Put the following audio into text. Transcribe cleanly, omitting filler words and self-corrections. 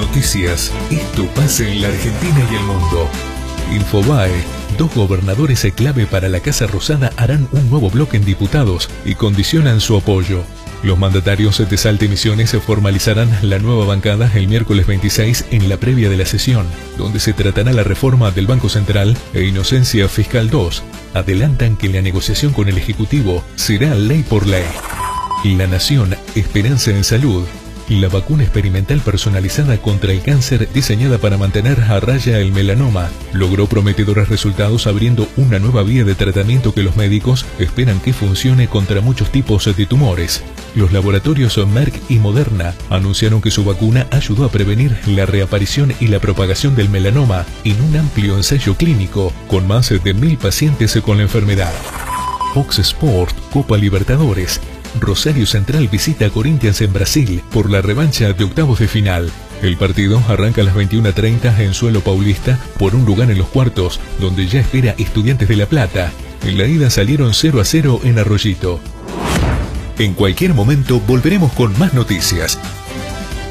Noticias. Esto pasa en la Argentina y el mundo. Infobae. 2 gobernadores clave para la Casa Rosada harán un nuevo bloque en diputados y condicionan su apoyo. Los mandatarios de Salta y Misiones formalizarán la nueva bancada el miércoles 26 en la previa de la sesión, donde se tratará la reforma del Banco Central e Inocencia Fiscal 2. Adelantan que la negociación con el Ejecutivo será ley por ley. La Nación, esperanza en salud. La vacuna experimental personalizada contra el cáncer diseñada para mantener a raya el melanoma logró prometedores resultados, abriendo una nueva vía de tratamiento que los médicos esperan que funcione contra muchos tipos de tumores. Los laboratorios Merck y Moderna anunciaron que su vacuna ayudó a prevenir la reaparición y la propagación del melanoma en un amplio ensayo clínico con más de 1000 pacientes con la enfermedad. Fox Sport, Copa Libertadores. Rosario Central visita a Corinthians en Brasil por la revancha de octavos de final. El partido arranca a las 21:30 en suelo paulista por un lugar en los cuartos, donde ya espera Estudiantes de La Plata. En la ida salieron 0-0 en Arroyito. En cualquier momento volveremos con más noticias.